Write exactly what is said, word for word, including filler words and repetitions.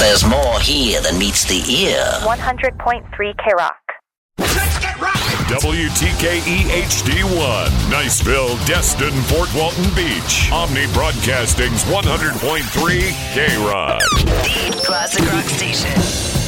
there's more here than meets the ear. one hundred point three K-Rock. W T K E H D one, Niceville, Destin, Fort Walton Beach. Omni Broadcasting's one hundred point three K-Rock. The classic rock station.